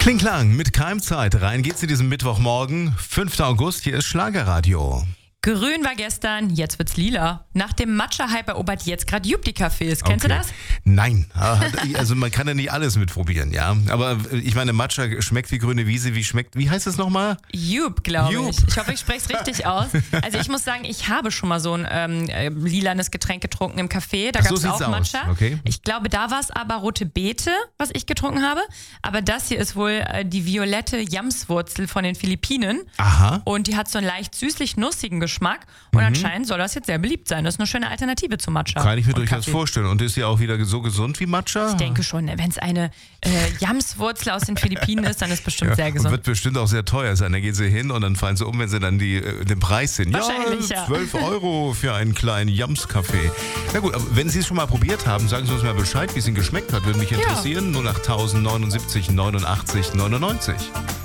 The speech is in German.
Kling-Klang mit Keimzeit. Rein geht's in diesen Mittwochmorgen, 5. August. Hier ist Schlagerradio. Grün war gestern, jetzt wird's lila. Nach dem Matcha-Hype erobert jetzt gerade Jupti-Cafés. Kennst du das? Nein, also man kann ja nicht alles mitprobieren, ja. Aber ich meine, Matcha schmeckt wie grüne Wiese, wie heißt es nochmal? Jup, glaube ich. Ich hoffe, ich spreche es richtig aus. Also ich muss sagen, ich habe schon mal so ein lilanes Getränk getrunken im Café. Da gab es auch Matcha. Okay. Ich glaube, da war es aber rote Beete, was ich getrunken habe. Aber das hier ist wohl die violette Yamswurzel von den Philippinen. Aha. Und die hat so einen leicht süßlich-nussigen Geschmack. Und anscheinend soll das jetzt sehr beliebt sein. Das ist eine schöne Alternative zu Matcha. Kann ich mir durchaus Kaffee vorstellen. Und ist ja auch wieder so gesund wie Matcha? Ich denke schon, wenn es eine Yamswurzel aus den Philippinen ist, dann ist es bestimmt sehr gesund. Und wird bestimmt auch sehr teuer sein. Da gehen sie hin und dann fallen sie um, wenn sie dann den Preis sehen. Wahrscheinlich, ja. 12 € für einen kleinen Yams-Kaffee. Na gut, aber wenn Sie es schon mal probiert haben, sagen Sie uns mal Bescheid, wie es Ihnen geschmeckt hat. Würde mich interessieren. 08000 79 89 99.